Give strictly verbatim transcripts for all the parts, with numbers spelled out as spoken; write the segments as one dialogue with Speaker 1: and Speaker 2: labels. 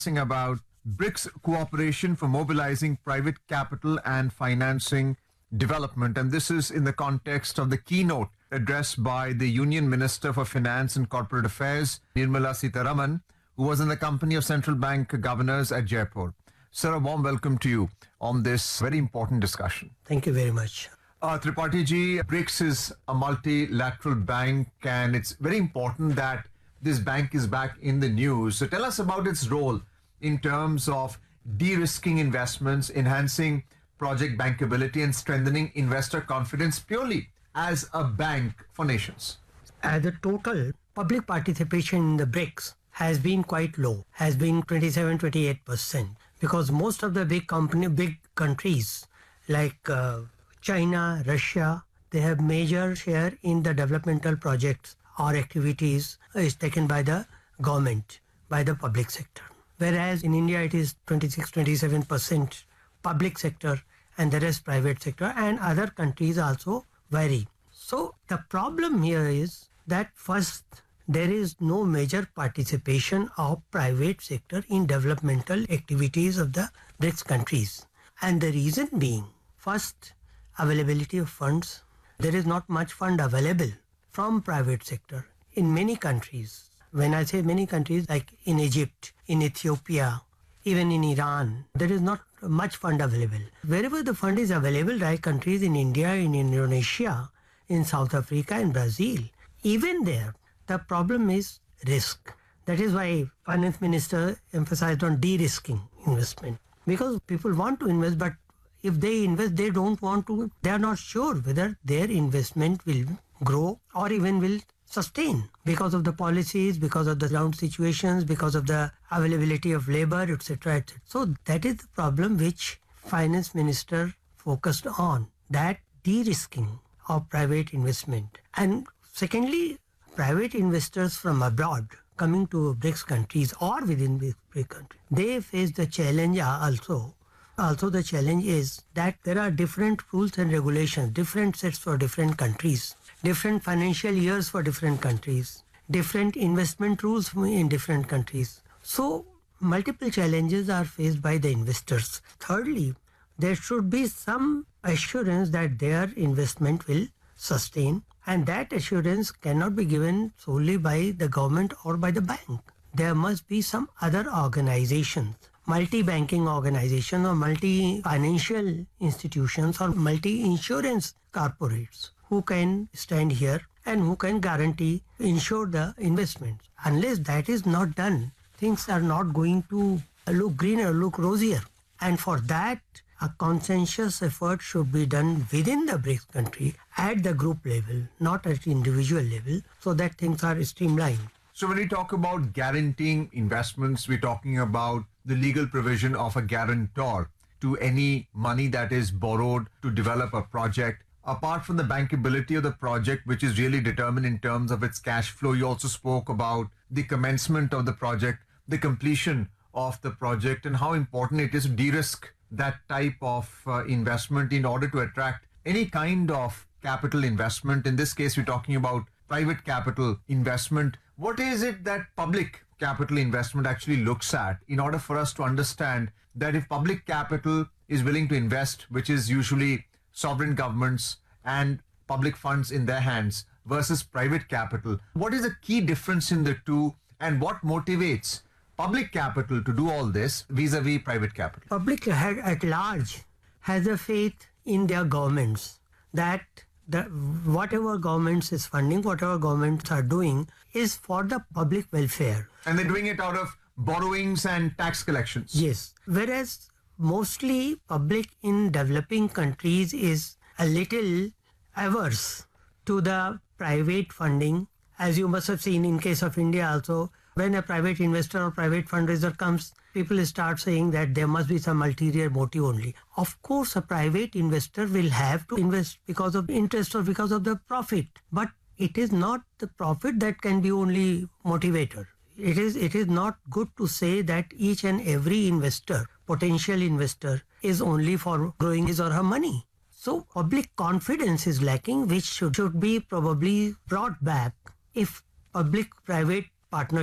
Speaker 1: About BRICS cooperation for mobilizing private capital and financing development. And this is in the context of the keynote address by the Union Minister for Finance and Corporate Affairs, Nirmala Sitharaman, who was in the company of central bank governors at Jaipur. Sir, a warm welcome to you on this very important discussion.
Speaker 2: Thank you very much.
Speaker 1: Uh, Tripathi ji, BRICS is a multilateral bank, and it's very important that this bank is back in the news. So tell us about its role in terms of de-risking investments, enhancing project bankability, and strengthening investor confidence purely as a bank for nations.
Speaker 2: Uh, the total public participation in the BRICS has been quite low, has been twenty-seven to twenty-eight percent, because most of the big company, big countries like uh, China, Russia, they have major share in the developmental projects or activities is taken by the government, by the public sector. Whereas in India it is twenty-six to twenty-seven percent public sector and the rest private sector, and other countries also vary. So the problem here is that first, there is no major participation of private sector in developmental activities of the BRICS countries. And the reason being, first, availability of funds. There is not much fund available from private sector in many countries. When I say many countries, like in Egypt, in Ethiopia, even in Iran, there is not much fund available. Wherever the fund is available, like countries in India, in Indonesia, in South Africa, in Brazil, even there, the problem is risk. That is why Finance Minister emphasized on de-risking investment. Because people want to invest, but if they invest, they don't want to, they are not sure whether their investment will grow or even will sustain because of the policies, because of the ground situations, because of the availability of labor, et cetera, et cetera. So that is the problem which Finance Minister focused on, that de-risking of private investment. And secondly, private investors from abroad coming to BRICS countries or within BRICS countries, they face the challenge also. Also the challenge is that there are different rules and regulations, different sets for different countries, different financial years for different countries, different investment rules in different countries. So multiple challenges are faced by the investors. Thirdly, there should be some assurance that their investment will sustain, and that assurance cannot be given solely by the government or by the bank. There must be some other organizations, multi-banking organizations or multi-financial institutions or multi-insurance corporates who can stand here and who can guarantee, ensure the investments. Unless that is not done, things are not going to look greener, look rosier. And for that, a consensus effort should be done within the BRICS country at the group level, not at individual level, so that things are streamlined.
Speaker 1: So when we talk about guaranteeing investments, we're talking about the legal provision of a guarantor to any money that is borrowed to develop a project. Apart from the bankability of the project, which is really determined in terms of its cash flow, you also spoke about the commencement of the project, the completion of the project, and how important it is to de-risk that type of uh, investment in order to attract any kind of capital investment. In this case, we're talking about private capital investment. What is it that public capital investment actually looks at in order for us to understand that if public capital is willing to invest, which is usually sovereign governments and public funds in their hands versus private capital, what is the key difference in the two, and what motivates public capital to do all this vis-a-vis private capital?
Speaker 2: Public at large has a faith in their governments that the, whatever governments is funding, whatever governments are doing is for the public welfare.
Speaker 1: And they're doing it out of borrowings and tax collections.
Speaker 2: Yes. Whereas mostly public in developing countries is a little averse to the private funding. As you must have seen in case of India also, when a private investor or private fundraiser comes, people start saying that there must be some ulterior motive only. Of course, a private investor will have to invest because of interest or because of the profit. But it is not the profit that can be only motivator. It is, it is not good to say that each and every investor, potential investor, is only for growing his or her money. So public confidence is lacking, which should, should be probably brought back if public-private partnership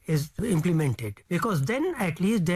Speaker 2: is implemented, because then at least